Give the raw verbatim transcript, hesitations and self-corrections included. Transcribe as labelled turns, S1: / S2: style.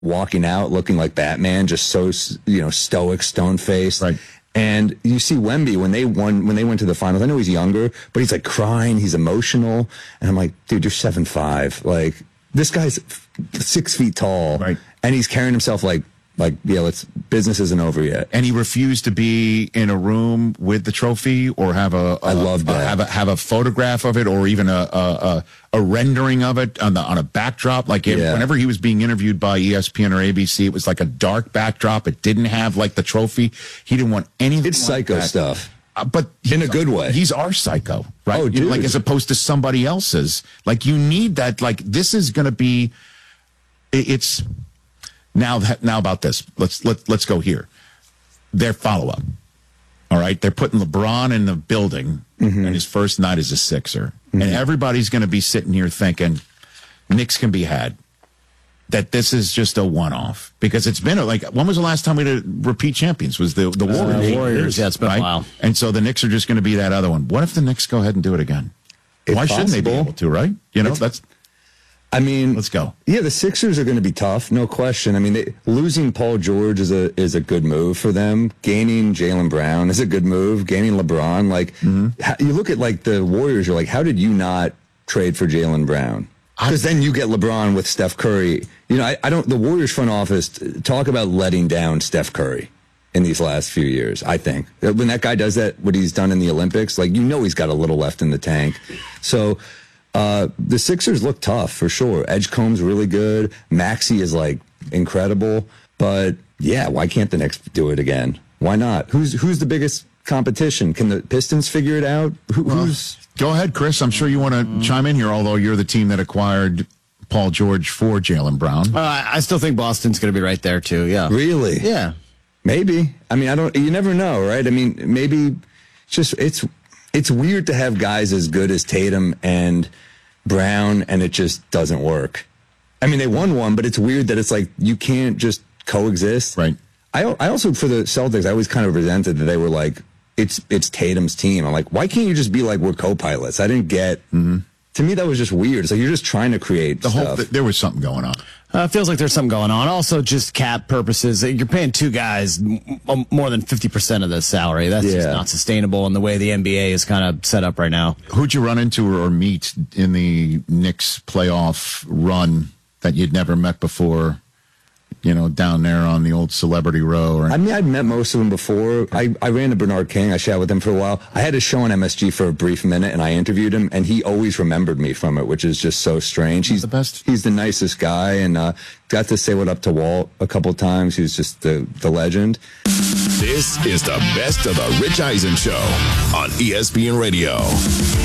S1: walking out looking like Batman, just so, you know, stoic, stone-faced.
S2: Right.
S1: And you see Wemby when they won, when they went to the finals. I know he's younger, but he's like crying. He's emotional. And I'm like, dude, you're seven five. Like, this guy's six feet tall.
S2: Right.
S1: And he's carrying himself like, like, yeah, let's, business isn't over yet.
S2: And he refused to be in a room with the trophy or have a, a
S1: I love that.
S2: A, have a have a photograph of it or even a a, a, a rendering of it on the on a backdrop. Like it,
S1: Yeah.
S2: whenever he was being interviewed by E S P N or A B C, it was like a dark backdrop. It didn't have like the trophy. He didn't want anything.
S1: It's
S2: like
S1: psycho
S2: that.
S1: stuff.
S2: Uh, but
S1: In a good way.
S2: He's our psycho, right?
S1: Oh,
S2: You know,
S1: dude.
S2: like as opposed to somebody else's. Like you need that. Like this is going to be. It, it's now that now about this. Let's let let's go here. Their follow up. All right, they're putting LeBron in the building,
S1: Mm-hmm.
S2: and his first night as a Sixer, and everybody's going to be sitting here thinking, Knicks can be had. That this is just a one-off because it's been a, like when was the last time we had a repeat champions? Was the the Warriors?
S3: Uh, Warriors, yeah, it's been a while.
S2: And so the Knicks are just going to be that other one. What if the Knicks go ahead and do it again?
S1: It's
S2: Why shouldn't they be
S1: possible.
S2: able to? Right? You know,
S1: It's-
S2: that's
S1: I mean,
S2: let's go.
S1: Yeah, the Sixers are going to be tough, no question. I mean, they, losing Paul George is a is a good move for them. Gaining Jaylen Brown is a good move. Gaining LeBron, like how, you look at like the Warriors, you're like, how did you not trade for Jaylen Brown? Because then you get LeBron with Steph Curry. You know, I, I don't. The Warriors front office talk about letting down Steph Curry in these last few years. I think when that guy does that, what he's done in the Olympics, like you know, he's got a little left in the tank. So. Uh, the Sixers look tough for sure. Edgecombe's really good. Maxey is like incredible. But yeah, why can't the Knicks do it again? Why not? Who's who's the biggest competition? Can the Pistons figure it out? Who, who's
S2: Go ahead, Chris. I'm sure you want to chime in here, although you're the team that acquired Paul George for Jaylen Brown.
S3: Uh, I still think Boston's going to be right there, too. Yeah.
S1: really?
S3: Yeah.
S1: Maybe. I mean, I don't. You never know, right? I mean, maybe it's just it's it's weird to have guys as good as Tatum and Brown, and it just doesn't work. I mean, they won one, but it's weird that it's like you can't just coexist.
S2: Right.
S1: I I also for the Celtics, I always kind of resented that they were like it's it's Tatum's team. I'm like, why can't you just be like we're co-pilots? I didn't get. Mm-hmm. To me, that was just weird. It's like you're just trying to create
S2: The
S1: stuff.
S2: whole th- there was something going on.
S3: Uh, feels like there's something going on. Also, just cap purposes. You're paying two guys m- more than fifty percent of the salary. That's just
S1: Yeah.
S3: not sustainable in the way the N B A is kind of set up right now.
S2: Who'd you run into or meet in the Knicks playoff run that you'd never met before? You know, down there on the old Celebrity Row. Or
S1: I mean, I'd met most of them before. I, I ran to Bernard King. I chat with him for a while. I had a show on M S G for a brief minute, and I interviewed him, and he always remembered me from it, which is just so strange. He's
S2: the best.
S1: He's the nicest guy, and uh, got to say what up to Walt a couple times. He's just the, the legend.
S4: This is the best of the Rich Eisen Show on E S P N Radio.